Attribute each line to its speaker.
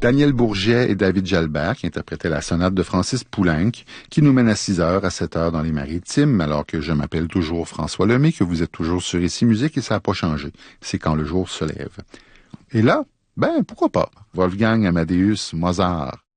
Speaker 1: Daniel Bourget et David Jalbert qui interprétaient la sonate de Francis Poulenc, qui nous mène à 6h à 7h dans les Maritimes, alors que je m'appelle toujours François Lemay, que vous êtes toujours sur Ici Musique et ça n'a pas changé. C'est quand le jour se lève. Et là, pourquoi pas? Wolfgang Amadeus Mozart.